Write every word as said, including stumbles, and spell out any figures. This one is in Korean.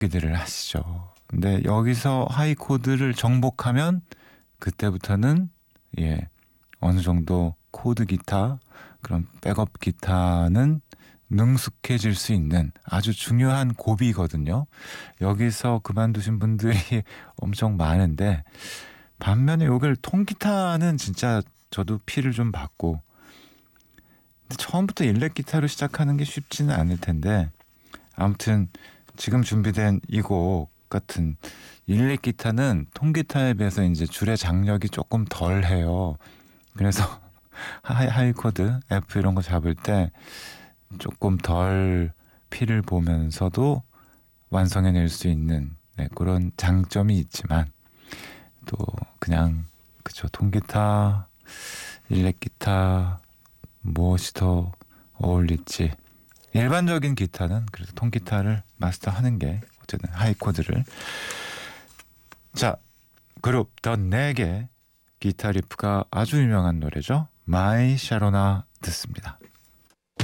악기들을 하시죠. 근데 여기서 하이 코드를 정복하면 그때부터는 예 어느 정도 코드 기타 그런 백업 기타는 능숙해질 수 있는 아주 중요한 고비거든요. 여기서 그만두신 분들이 엄청 많은데 반면에 요걸 통기타는 진짜 저도 피를 좀 받고 처음부터 일렉 기타로 시작하는 게 쉽지는 않을 텐데 아무튼 지금 준비된 이 곡 같은 일렉 기타는 통기타에 비해서 이제 줄의 장력이 조금 덜 해요. 그래서 하이, 하이 코드, F 이런 거 잡을 때 조금 덜 피를 보면서도 완성해낼 수 있는 네, 그런 장점이 있지만 또 그냥 그쵸 통기타, 일렉 기타 무엇이 더 어울릴지 일반적인 기타는 그래서 통기타를 마스터하는 게 어쨌든 하이 코드를 자 그룹 더 넥의 기타 리프가 아주 유명한 노래죠. 마이 샤로나 듣습니다.